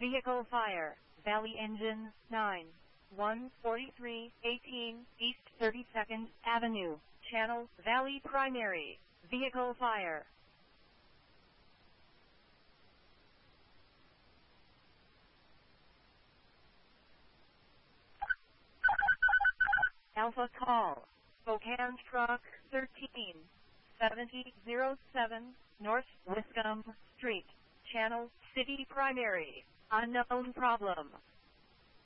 Vehicle fire. Valley engine 9. 14318 East 32nd Avenue. Channel Valley primary. Vehicle fire. Alpha call. Spokane truck 137007 North Wiscombe Street. Channel City primary. Unknown problem.